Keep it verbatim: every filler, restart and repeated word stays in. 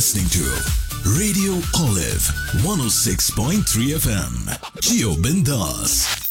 listening to Radio Olive one oh six point three F M. Gio Bindas.